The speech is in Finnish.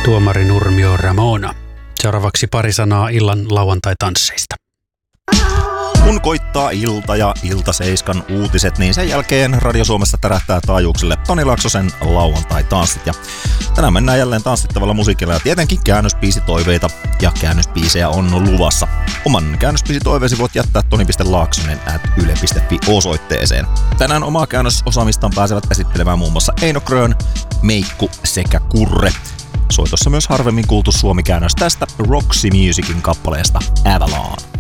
Tuomari Nurmio Ramona. Seuraavaksi pari sanaa illan lauantai-tansseista. Kun koittaa ilta ja Ilta-7 uutiset, niin sen jälkeen Radio Suomessa tärähtää taajuuksille Toni Laaksosen lauantai-tanssit. Ja tänään mennään jälleen tanssittavalla musiikilla ja tietenkin käännösbiisitoiveita ja käännösbiisejä on luvassa. Oman käännösbiisitoiveesi voit jättää toni.laaksonen@yle.fi osoitteeseen. Tänään omaa käännösosaamistaan pääsevät esittelemään muun muassa Eino Grön, Meikku sekä Kurre. Soitossa myös harvemmin kuultu suomikäännös tästä Roxy Musicin kappaleesta Avalon.